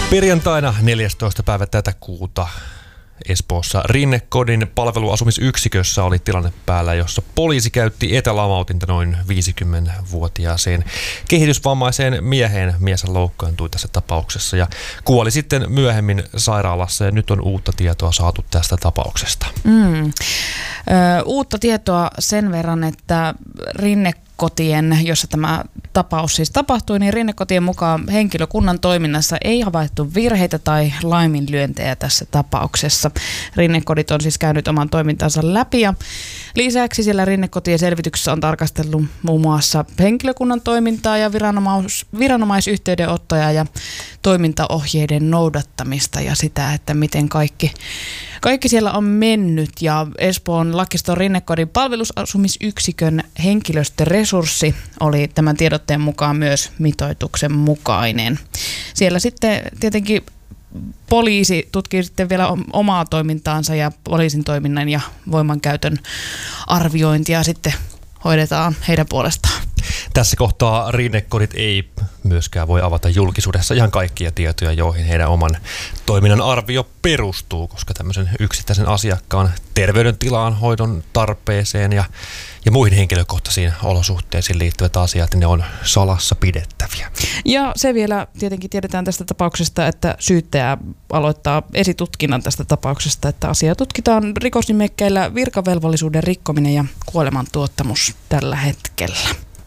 Perjantaina 14. päivä tätä kuuta Espoossa Rinnekodin palveluasumisyksikössä oli tilanne päällä, jossa poliisi käytti etälamautinta noin 50-vuotiaaseen kehitysvammaiseen mieheen. Mies loukkaantui tässä tapauksessa ja kuoli sitten myöhemmin sairaalassa, ja nyt on uutta tietoa saatu tästä tapauksesta. Uutta tietoa sen verran, että Rinnekotien, jossa tämä tapaus siis tapahtui, niin Rinnekotien mukaan henkilökunnan toiminnassa ei havaittu virheitä tai laiminlyöntejä tässä tapauksessa. Rinnekodit on siis käynyt oman toimintansa läpi, ja lisäksi siellä Rinnekotien selvityksessä on tarkastellut muun muassa henkilökunnan toimintaa ja viranomaisyhteydenottoja ja toimintaohjeiden noudattamista ja sitä, että miten kaikki siellä on mennyt. Ja Espoon Lakiston Rinnekodin palvelusasumisyksikön henkilöstöresurssi oli tämän tiedotteen mukaan myös mitoituksen mukainen. Siellä sitten tietenkin poliisi tutkii sitten vielä omaa toimintaansa ja poliisin toiminnan ja voimankäytön arviointia sitten hoidetaan heidän puolestaan. Tässä kohtaa Rinnekodit ei myöskään voi avata julkisuudessa ihan kaikkia tietoja, joihin heidän oman toiminnan arvio perustuu, koska tämmöisen yksittäisen asiakkaan terveydentilaan, hoidon tarpeeseen ja muihin henkilökohtaisiin olosuhteisiin liittyvät asiat, ne on salassa pidettäviä. Ja se vielä tietenkin tiedetään tästä tapauksesta, että syyttäjä aloittaa esitutkinnan tästä tapauksesta, että asiaa tutkitaan rikosnimikkeillä virkavelvollisuuden rikkominen ja kuolemantuottamus tällä hetkellä.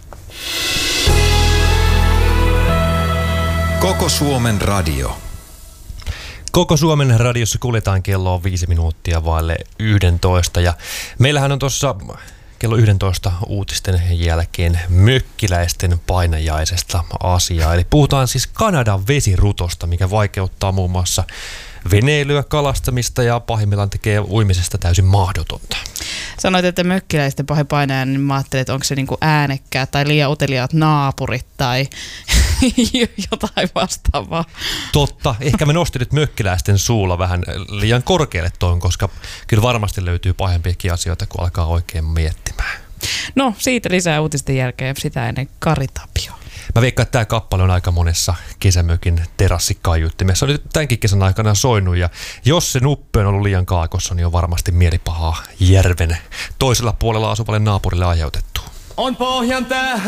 Koko Suomen radio. Koko Suomen radiossa kuljetaan kello 5 minuuttia vaille 11, ja meillähän on tuossa kello 11 uutisten jälkeen mökkiläisten painajaisesta asiaa. Eli puhutaan siis Kanadan vesirutosta, mikä vaikeuttaa muun muassa veneilyä, kalastamista ja pahimmillaan tekee uimisesta täysin mahdotonta. Sanoit, että mökkiläisten pahin painaja, niin mä ajattelin, että onko se niinku äänekkäät tai liian uteliaat naapurit tai jotain vastaavaa. Totta. Ehkä me nostin nyt mökkiläisten suulla vähän liian korkealle toin, koska kyllä varmasti löytyy pahempiakin asioita, kun alkaa oikein miettimään. No, siitä lisää uutisten jälkeen, sitä ennen Kari Tapio. Mä veikkaan, että tämä kappale on aika monessa kesämökin terassikaiuttimessa. On nyt tämänkin kesän aikana soinut, ja jos se nuppe on ollut liian kaakossa, niin on varmasti mielipahaa järven toisella puolella asuvalle naapurille aiheutettu. On pohjan tähdet.